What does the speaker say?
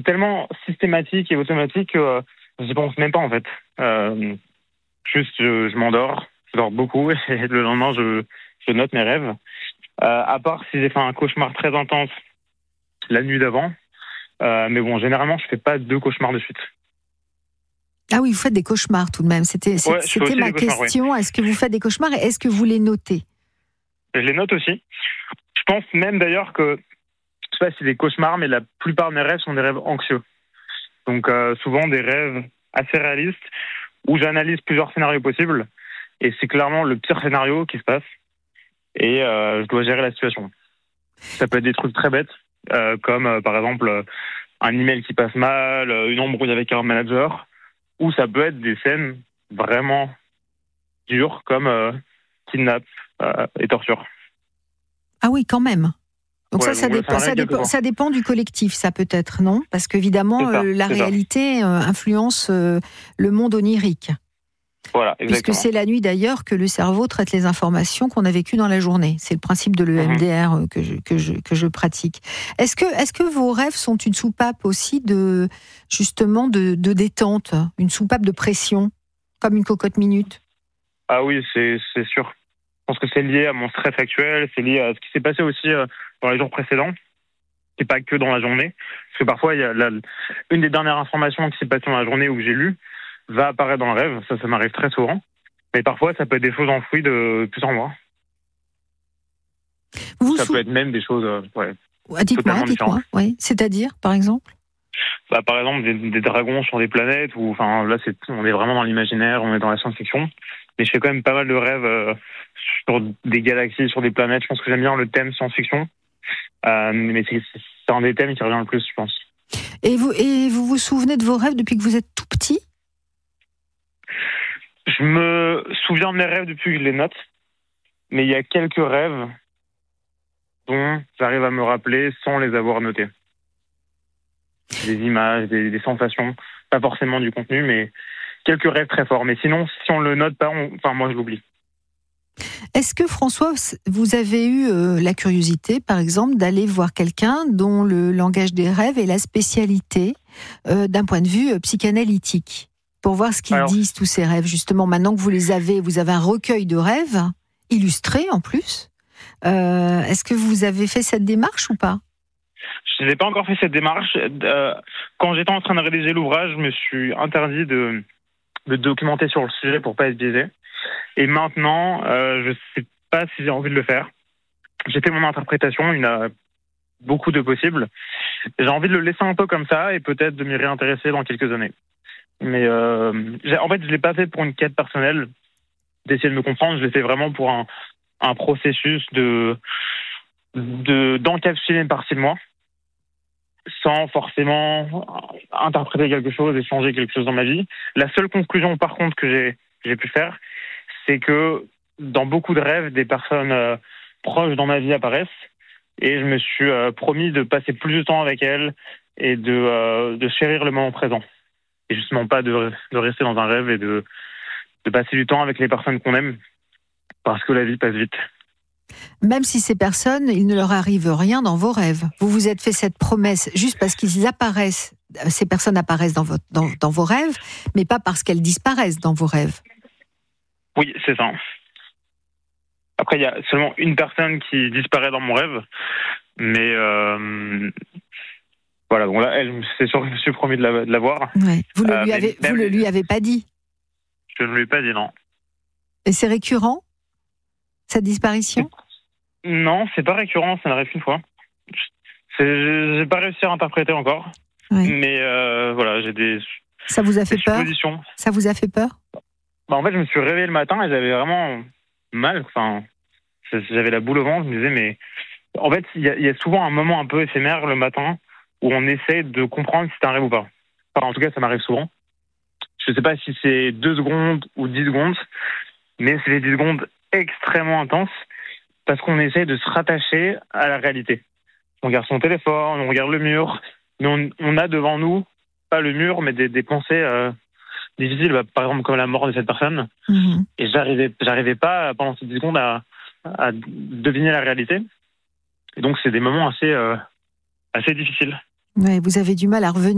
tellement systématique et automatique que j'y pense même pas en fait. Juste, je m'endors, je dors beaucoup et le lendemain, je note mes rêves. À part si j'ai fait un cauchemar très intense la nuit d'avant. Mais bon, généralement, je fais pas 2 cauchemars de suite. Ah oui, vous faites des cauchemars tout de même. C'était ma question. Oui. Est-ce que vous faites des cauchemars et est-ce que vous les notez ? Je les note aussi. Je pense même d'ailleurs que, je sais pas si c'est des cauchemars, mais la plupart de mes rêves sont des rêves anxieux. Donc souvent des rêves assez réalistes où j'analyse plusieurs scénarios possibles et c'est clairement le pire scénario qui se passe et je dois gérer la situation. Ça peut être des trucs très bêtes comme par exemple un email qui passe mal, une embrouille avec un manager, ou ça peut être des scènes vraiment dures comme kidnap et torture. Ah oui, quand même. Donc ouais, ça dépend du collectif, ça peut-être, non ? Parce qu'évidemment, la réalité influence le monde onirique. Voilà, exactement. Puisque c'est la nuit d'ailleurs que le cerveau traite les informations qu'on a vécues dans la journée. C'est le principe de l'EMDR que je pratique. Est-ce que vos rêves sont une soupape aussi de détente, une soupape de pression, comme une cocotte minute ? Ah oui, c'est sûr. Je pense que c'est lié à mon stress actuel, c'est lié à ce qui s'est passé aussi dans les jours précédents. C'est pas que dans la journée. Parce que parfois, il y a une des dernières informations qui s'est passée dans la journée ou que j'ai lues va apparaître dans le rêve. Ça m'arrive très souvent. Mais parfois, ça peut être des choses enfouies de plusieurs mois. Ça peut être même des choses totalement différentes. Oui. C'est-à-dire, par exemple ? Par exemple, des dragons sur des planètes, ou enfin là, on est vraiment dans l'imaginaire, on est dans la science-fiction. Mais je fais quand même pas mal de rêves sur des galaxies, sur des planètes. Je pense que j'aime bien le thème science-fiction. Mais c'est un des thèmes qui revient le plus, je pense. Et vous vous souvenez de vos rêves depuis que vous êtes tout petit ? Je me souviens de mes rêves depuis que je les note. Mais il y a quelques rêves dont j'arrive à me rappeler sans les avoir notés. Des images, des sensations, pas forcément du contenu, mais quelques rêves très forts. Mais sinon, si on le note pas, moi je l'oublie. Est-ce que François, vous avez eu la curiosité, par exemple, d'aller voir quelqu'un dont le langage des rêves est la spécialité d'un point de vue psychanalytique, pour voir ce qu'ils disent, tous ces rêves, justement, maintenant que vous avez un recueil de rêves, illustré en plus. Est-ce que vous avez fait cette démarche ou pas ? Je n'ai pas encore fait cette démarche. Quand j'étais en train de rédiger l'ouvrage, je me suis interdit de documenter sur le sujet pour pas être biaisé. Et maintenant, je sais pas si j'ai envie de le faire. J'ai fait mon interprétation, il y en a beaucoup de possibles. J'ai envie de le laisser un peu comme ça et peut-être de m'y réintéresser dans quelques années. Mais en fait, je l'ai pas fait pour une quête personnelle d'essayer de me comprendre. Je l'ai fait vraiment pour un processus d'encapsuler une partie de moi, sans forcément interpréter quelque chose et changer quelque chose dans ma vie. La seule conclusion, par contre, que j'ai pu faire, c'est que dans beaucoup de rêves, des personnes proches dans ma vie apparaissent et je me suis promis de passer plus de temps avec elles et de chérir le moment présent. Et justement pas de rester dans un rêve et de passer du temps avec les personnes qu'on aime parce que la vie passe vite. Même si ces personnes, il ne leur arrive rien dans vos rêves. Vous vous êtes fait cette promesse juste parce qu'ils apparaissent, ces personnes apparaissent dans vos rêves, mais pas parce qu'elles disparaissent dans vos rêves. Oui, c'est ça. Après, il y a seulement une personne qui disparaît dans mon rêve, mais voilà. Bon là, c'est sûr que je me suis promis de la voir. Ouais. Vous le lui avez pas dit ? Je ne lui ai pas dit, non. Et c'est récurrent, cette disparition ? Non, c'est pas récurrent, ça n'arrive qu'une fois. J'ai pas réussi à interpréter encore, mais voilà, j'ai des. Ça vous a fait peur ? Ça vous a fait peur ? En fait, je me suis réveillé le matin et j'avais vraiment mal. Enfin, j'avais la boule au ventre. Je me disais, mais en fait, il y a souvent un moment un peu éphémère le matin où on essaie de comprendre si c'est un rêve ou pas. Enfin, en tout cas, ça m'arrive souvent. Je sais pas si c'est 2 secondes ou 10 secondes, mais c'est des 10 secondes extrêmement intenses parce qu'on essaie de se rattacher à la réalité. On regarde son téléphone, on regarde le mur, mais on a devant nous, pas le mur, mais des pensées difficiles, par exemple comme la mort de cette personne. Mm-hmm. Et j'arrivais pas pendant ces 10 secondes à deviner la réalité. Et donc c'est des moments assez difficiles. Ouais, vous avez du mal à revenir